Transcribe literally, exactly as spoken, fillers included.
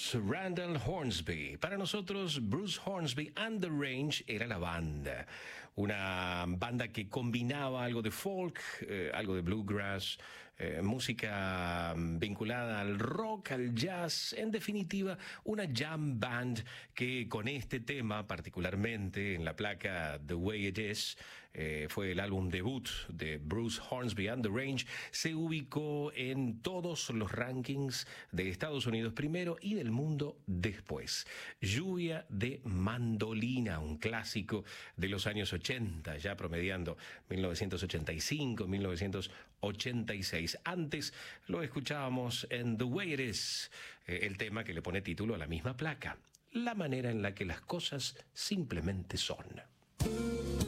Blues, Randall Hornsby. Para nosotros, Bruce Hornsby and the Range era la banda. Una banda que combinaba algo de folk, eh, algo de bluegrass, eh, música vinculada al rock, al jazz. En definitiva, una jam band que con este tema, particularmente en la placa The Way It Is, eh, fue el álbum debut de Bruce Hornsby and the Range, se ubicó en todos los rankings de Estados Unidos primero y del mundo después. Lluvia de mandolina, un clásico de los años ochenta, ya promediando mil novecientos ochenta y cinco, mil novecientos ochenta y seis. Antes lo escuchábamos en The Way It Is, eh, el tema que le pone título a la misma placa, la manera en la que las cosas simplemente son.